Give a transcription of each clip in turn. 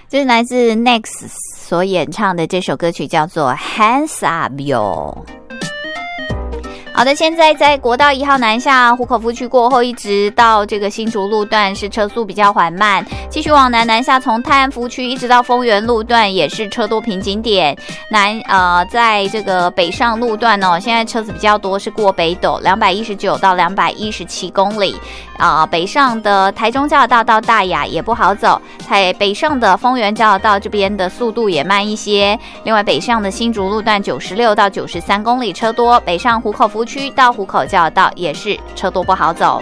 这是来自 Next 所演唱的这首歌曲，叫做 Hands Up Yo。好的，现在在国道1号南下湖口夫区过后，一直到这个新竹路段是车速比较缓慢，继续往南下，从泰安福区一直到丰原路段也是车多瓶颈点。在这个北上路段哦，现在车子比较多，是过北斗219到217公里。北上的台中交流道到大雅也不好走，北上的丰原交流道这边的速度也慢一些。另外北上的新竹路段96到93公里车多，北上湖口夫区到湖口交流道也是车多不好走。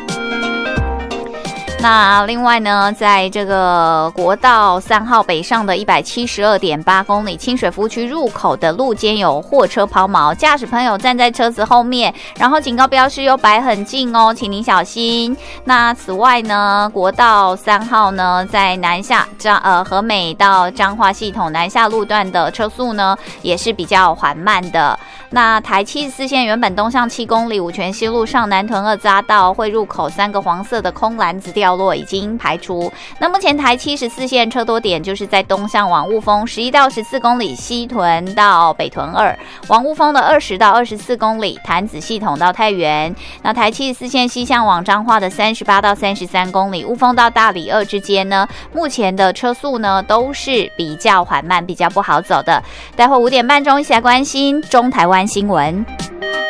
那另外呢，在这个国道3号北上的 172.8 公里清水服务区入口的路肩有货车抛锚，驾驶朋友站在车子后面，然后警告标识又摆很近哦，请您小心。那此外呢，国道3号呢在南下和美到彰化系统南下路段的车速呢也是比较缓慢的。那台74线原本东向7公里五权西路上南屯2匝道会入口3个黄色的空篮子掉落已经排除。那目前台74线车多点就是在东向往雾峰11到14公里，西屯到北屯2，往雾峰的20到24公里，潭子系统到太原。那台74线西向往彰化的38到33公里，雾峰到大里2之间呢，目前的车速呢都是比较缓慢，比较不好走的。待会5点半钟一起来关心中台湾新闻。